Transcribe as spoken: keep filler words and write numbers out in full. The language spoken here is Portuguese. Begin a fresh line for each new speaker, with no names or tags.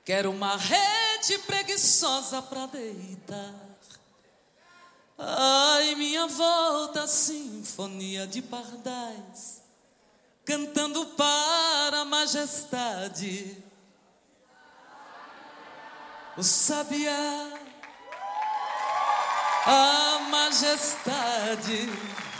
Quero uma rede preguiçosa pra deitar. Ai, minha volta, sinfonia de pardais, cantando para a majestade. O sabiá, a majestade.